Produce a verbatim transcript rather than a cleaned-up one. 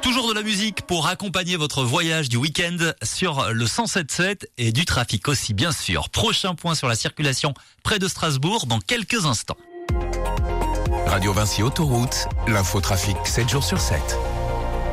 Toujours de la musique pour accompagner votre voyage du week-end sur le cent sept sept et du trafic aussi, bien sûr. Prochain point sur la circulation près de Strasbourg dans quelques instants. Radio Vinci Autoroute, l'infotrafic sept jours sur sept.